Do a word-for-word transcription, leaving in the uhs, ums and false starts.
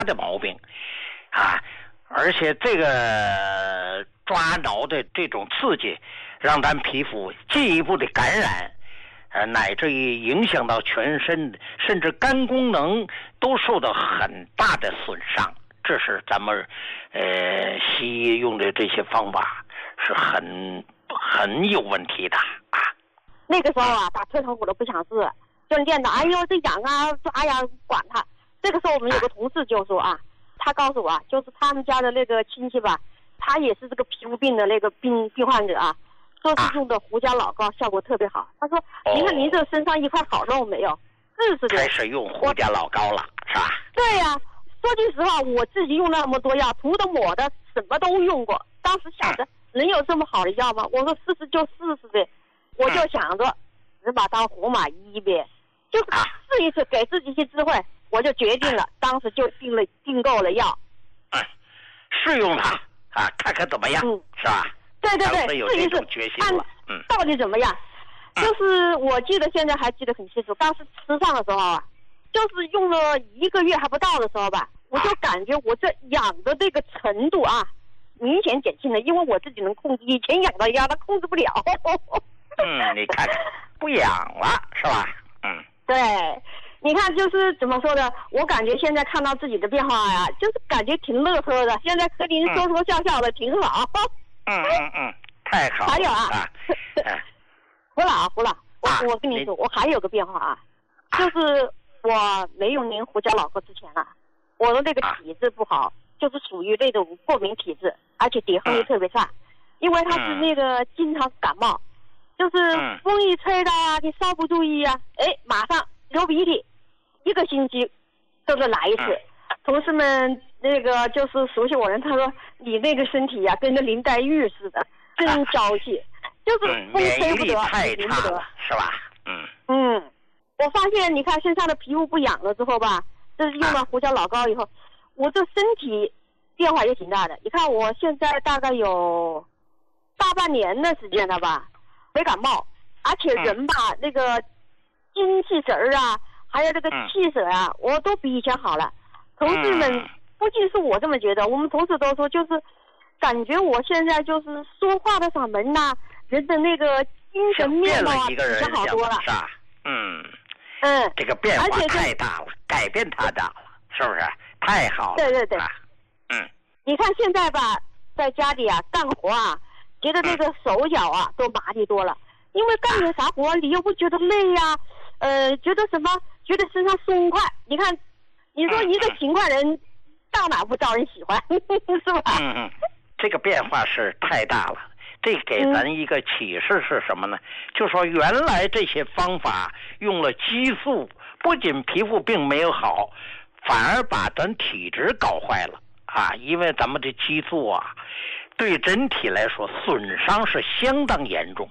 的毛病啊，而且这个抓挠的这种刺激，让咱皮肤进一步的感染，呃，乃至于影响到全身，甚至肝功能都受到很大的损伤。这是咱们呃西医用的这些方法是很很有问题的啊。 那个时候啊，打退堂鼓都不想治，就念叨哎呦这痒啊抓呀管它。这个时候我们有个同事就说啊，他告诉我啊，就是他们家的那个亲戚吧，他也是这个皮肤病的那个病病患者啊，说是用的胡椒老膏效果特别好。他说您看您这身上一块好肉没有？是是的。 开始用胡椒老膏了是吧？ 对呀、啊，说句实话，我自己用那么多药，涂的抹的什么都用过。当时想着能有这么好的药吗？我说试试就试试呗，我就想着只把当活马医呗，就是试一次，给自己一些智慧。我就决定了，当时就订了订购了药， 嗯，试用它啊，看看怎么样，嗯、是吧？ 对对对， 有这种决心了， 嗯，到底怎么样？嗯、就是我记得现在还记得很清楚，当时吃上的时候啊，就是用了一个月还不到的时候吧，我就感觉我这痒的这个程度啊，明显减轻了，因为我自己能控制，以前痒的呀，它控制不了。 嗯，你看看，不痒了是吧？嗯， 对。你看，就是怎么说呢？我感觉现在看到自己的变化呀、啊，就是感觉挺乐呵的。现在和您说说笑笑的，嗯、挺好。 嗯嗯嗯，太好了。 还有啊， 啊胡老胡老，我、 啊、 我跟你说，我还有个变化啊，啊就是我没用您胡椒老膏之前啊，我的那个体质不好，啊、就是属于那种过敏体质，而且抵抗力特别差，嗯、因为他是那个经常感冒，就是风一吹到啊，你稍不注意啊，哎，马上流鼻涕。一个星期都是来一次，嗯、同事们那个就是熟悉我人，他说你那个身体呀、啊，跟个林黛玉似的，真娇气，啊、就是风吹不得，淋不得， 是吧？嗯嗯，我发现你看身上的皮肤不痒了之后吧，这是用了胡椒老膏以后，啊、我这身体变化也挺大的。你看我现在大概有大半年的时间了吧，没感冒，而且人吧、嗯、那个精气神儿啊。还有这个气色啊，嗯、我都比以前好了。同事们、嗯、不仅是我这么觉得，我们同事都说，就是感觉我现在就是说话的嗓门呐、啊，人的那个精神面貌啊，比较好多了。 是吧？嗯嗯， 这个变化太大了，改变太大了，是不是？太好了。 对对对。 啊、嗯， 你看现在吧，在家里啊干活啊，觉得这个手脚啊、嗯、都麻利多了，因为干点啥活你又不觉得累呀、啊，呃，觉得什么？觉得身上松快，你看，你说一个勤快人，到哪不招人喜欢，是吧？ 嗯嗯，这个变化是太大了。这给咱一个启示是什么呢？嗯、就说原来这些方法用了激素，不仅皮肤病没有好，反而把咱体质搞坏了啊！因为咱们这激素啊，对人体来说损伤是相当严重。